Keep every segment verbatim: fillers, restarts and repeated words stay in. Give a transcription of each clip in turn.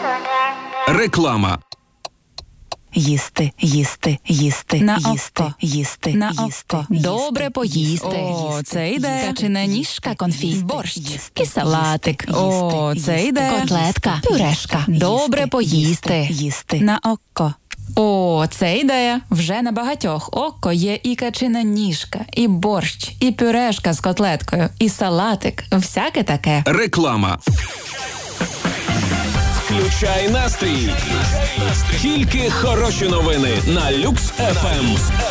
Реклама. Їсти, їсти, їсти, На їсти, око. їсти, На їсти, око. їсти, Добре поїсти. О, це йде. Качана ніжка, конфі, борщ і салатик. О, це йде. Котлетка, пюрешка. Добре поїсти. Їсти. На око. О, це ідея. Вже на багатьох око є і качина ніжка, і борщ, і пюрешка з котлеткою, і салатик. Всяке таке. Реклама. Включай настрій. Тільки хороші новини на Люкс еф ем.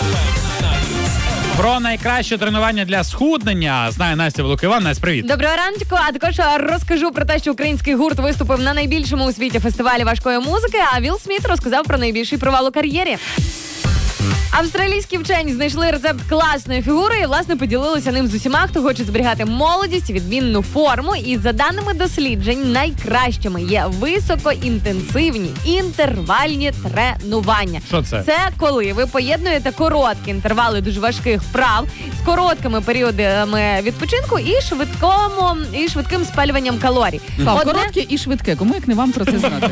Про найкраще тренування для схуднення знає Настя Волок-Іван. Настя, привіт. Доброго ранку, а також розкажу про те, що український гурт виступив на найбільшому у світі фестивалі важкої музики, а Вілл Сміт розказав про найбільший провал у кар'єрі. Австралійські вчені знайшли рецепт класної фігури і, власне, поділилися ним з усіма, хто хоче зберігати молодість і відмінну форму. І за даними досліджень, найкращими є високоінтенсивні інтервальні тренування. Що це? Це коли ви поєднуєте короткі інтервали дуже важких вправ з короткими періодами відпочинку і швидкому, і швидким спалюванням калорій. Слав, коротке і швидке. Кому як не вам про це знати?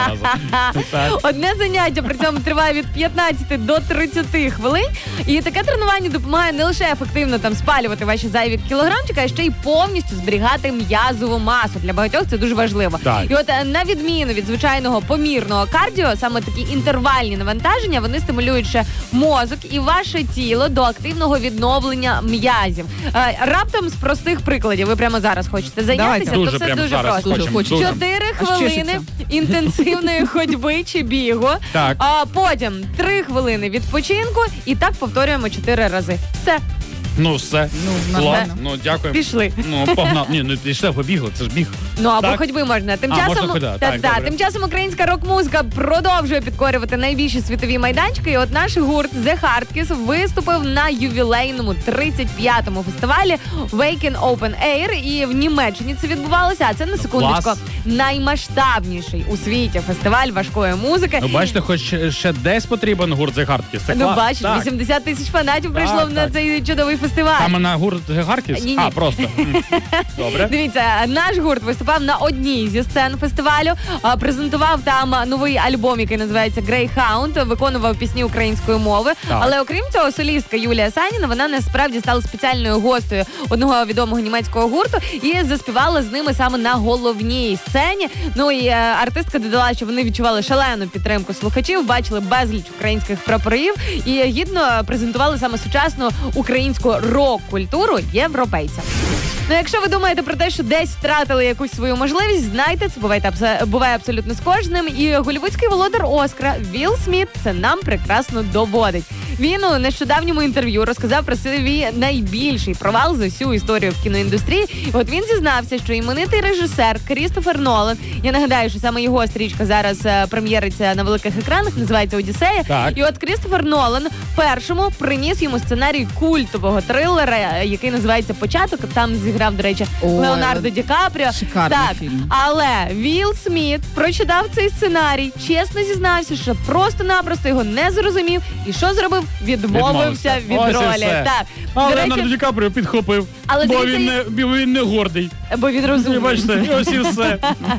Одне заняття при цьому триває від п'ятнадцяти до тридцяти хвилин. І таке тренування допомагає не лише ефективно там спалювати ваші зайві кілограмчики, а ще й повністю зберігати м'язову масу. Для багатьох це дуже важливо. Так. І от на відміну від звичайного помірного кардіо, саме такі інтервальні навантаження, вони стимулюють ще мозок і ваше тіло до активного відновлення м'язів. Е, раптом з простих прикладів. Ви прямо зараз хочете зайнятися, Дуже то все прямо дуже зараз просто. хочемо. Хочеться. Дуже. Чотири Аж хвилини чешеться. інтенсивної ходьби чи бігу, Так. а потім три хвилини відпочинку, і так повторюємо чотири рази. Все, Ну, все. Ну, Клас. нормально. Ну, дякую. пішли. Ну, погнав. Ні, ну пішли, побігли, це ж біг. Ну або Так. ходьби можна. Тим А, часом можна ходи, та, так, та, добре. тим часом українська рок-музика продовжує підкорювати найбільші світові майданчики. І от наш гурт The Hardkiss виступив на ювілейному тридцять п'ятому фестивалі Wacken Open Air. І в Німеччині це відбувалося. А це на секундочку клас. наймасштабніший у світі фестиваль важкої музики. Ну, бачите, хоч ще десь потрібен гурт The Hardkiss. Це Ну клас. бачиш, Так. вісімдесят тисяч фанатів прийшло Так, на так. цей чудовий фестиваль. Саме на гурт The Hardkiss? Ні-ні. А, просто. М. Добре. Дивіться, наш гурт виступав на одній зі сцен фестивалю, а, презентував там новий альбом, який називається Greyhound, виконував пісні української мови. Так. Але окрім цього, солістка Юлія Саніна, вона насправді стала спеціальною гостею одного відомого німецького гурту і заспівала з ними саме на головній сцені. Ну і е, артистка додала, що вони відчували шалену підтримку слухачів, бачили безліч українських прапорів і гідно презентували саме сучасну українську рок-культуру європейцям. Ну, якщо ви думаєте про те, що десь втратили якусь свою можливість, знайте, це буває, абс- буває абсолютно з кожним. І голлівудський володар Оскара Вілл Сміт це нам прекрасно доводить. Він у нещодавньому інтерв'ю розказав про свій найбільший провал за всю історію в кіноіндустрії. І от він зізнався, що іменитий режисер Крістофер Нолан, я нагадаю, що саме його стрічка зараз е, прем'єриться на великих екранах, називається «Одіссея». Так. І от Крістофер Нолан першому приніс йому сценарій культового трилера, е, який називається «Початок». Там зіграв, до речі, Ой, Леонардо Ді Капріо. шикарний Так, фільм. але Вілл Сміт прочитав цей сценарій, чесно зізнався, що просто-напросто його не зрозумів. І що зробив? Відмовився від Ось і ролі. все. Так. А До Леонардо речі, Ді Капріо підхопив, Але бо дивіться, він не, бо він не гордий. бо він Ви розумний. бачите, і ось і все.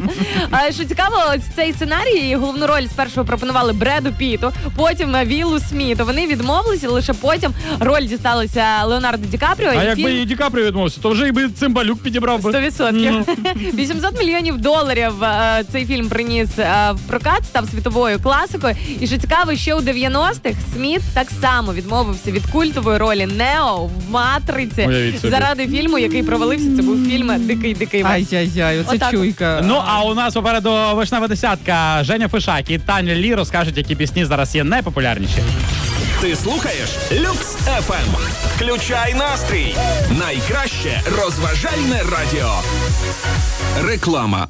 А що цікаво, ось цей сценарій, головну роль спершу пропонували Бреду Піту, потім Віллу Сміту. Вони відмовилися, лише потім роль дісталася Леонардо Ді Капріо. А і якби фільм... і Ді Капріо відмовився, то вже і би Цимбалюк підібрав би. Сто відсотків. вісімсот мільйонів доларів е, цей фільм приніс е, в прокат, став світовою класикою. І що цікаво, ще у дев'яностих Сміт так само відмовився від культової ролі Нео в «Матриці» Уявіть собі. заради фільму, який провалився. Це був фільм «Дикий-дикий Вест». Ай-яй-яй, оце Отак. чуйка. Ну, а у нас попереду вишнева десятка. Женя Фишак і Таня Лі розкажуть, які пісні зараз є найпопулярніші. Ти слухаєш Люкс еф ем. Включай настрій. Найкраще розважальне радіо. Реклама.